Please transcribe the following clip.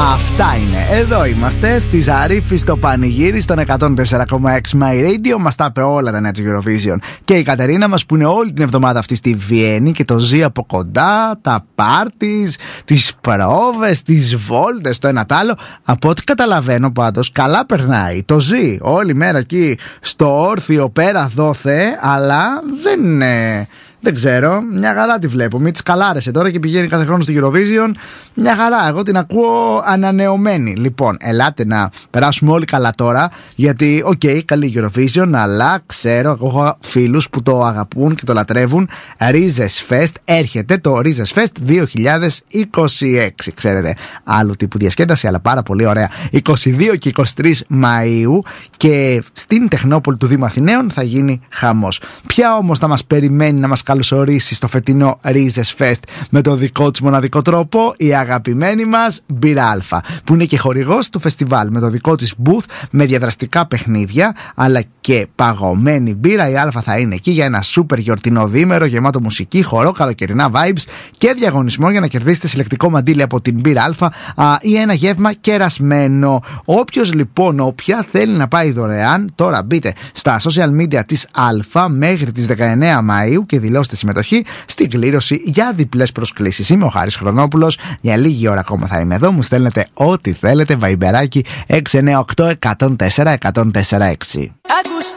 Αυτά είναι. Εδώ είμαστε στη Ζαρίφη στο πανηγύρι στον 104,6 My Radio. Μας τα είπε όλα τα νέα της Eurovision. Και η Κατερίνα μας που είναι όλη την εβδομάδα αυτή στη Βιέννη και το ζει από κοντά, τα πάρτις, τις πρόβες, τις βόλτες, το ένα τ' άλλο. Από ό,τι καταλαβαίνω πάντως, καλά περνάει. Το ζει όλη μέρα εκεί στο όρθιο πέρα δόθε, αλλά δεν είναι. Δεν ξέρω, μια χαρά τη βλέπω. Μην της καλάρεσε τώρα και πηγαίνει κάθε χρόνο στη Eurovision. Μια χαρά, εγώ την ακούω ανανεωμένη. Λοιπόν, ελάτε να περάσουμε όλοι καλά τώρα. Γιατί, καλή Eurovision, αλλά ξέρω, εγώ έχω φίλους που το αγαπούν και το λατρεύουν. Ρίζες Fest, έρχεται το Ρίζες Fest 2026. Ξέρετε, άλλου τύπου διασκέδαση, αλλά πάρα πολύ ωραία. 22 και 23 Μαΐου και στην Τεχνόπολη του Δήμου Αθηναίων θα γίνει χαμός. Ποια όμως θα μας περιμένει να μας καλωσορίσει στο φετινό Ρίζες Fest με το δικό της μοναδικό τρόπο? Η αγαπημένη μας Μπύρα Αλφα, που είναι και χορηγός του φεστιβάλ με το δικό της booth με διαδραστικά παιχνίδια αλλά και παγωμένη μπύρα. Η Αλφα θα είναι εκεί για ένα σούπερ γιορτινό διήμερο γεμάτο μουσική, χορό, καλοκαιρινά vibes και διαγωνισμό για να κερδίσετε συλλεκτικό μαντίλι από την Μπύρα Αλφα ή ένα γεύμα κερασμένο. Όποιος λοιπόν, όποια θέλει να πάει δωρεάν, τώρα μπείτε στα social media της Αλφα μέχρι τις 19 Μαΐου και δηλώστε συμμετοχή στην κλήρωση για διπλές προσκλήσεις. Είμαι ο Χάρης Χρονόπουλος. Για λίγη ώρα ακόμα θα είμαι εδώ. Μου στέλνετε ό,τι θέλετε. Βαϊμπεράκι 698 104 104 6.